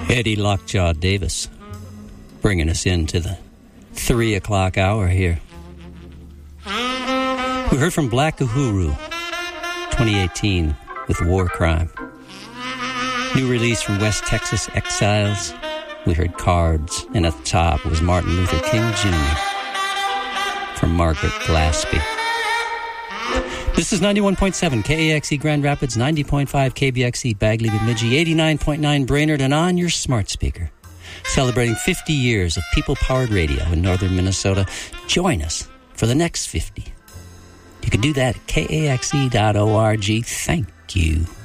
Eddie Lockjaw Davis, bringing us into the 3 o'clock hour here. We heard from Black Uhuru, 2018, with War Crime. New release from West Texas Exiles, we heard Cards, and at the top was Martin Luther King Jr. from Margaret Glaspie. This is 91.7 KAXE Grand Rapids, 90.5 KBXE Bagley Bemidji, 89.9 Brainerd, and on your smart speaker. Celebrating 50 years of people-powered radio in northern Minnesota. Join us for the next 50. You can do that at kaxe.org. Thank you.